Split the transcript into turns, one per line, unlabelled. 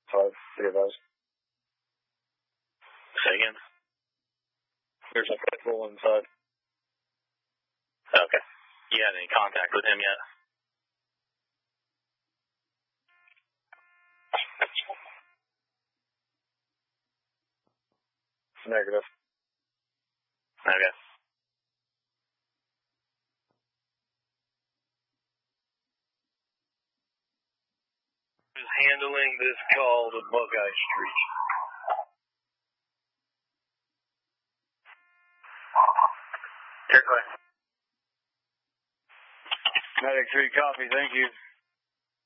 5, be advised.
Say again?
There's a patrol inside.
Okay. You had any contact with him yet?
Negative.
Okay.
Is handling this call to Buckeye Street.
Airplane.
Medic 3, copy, thank you.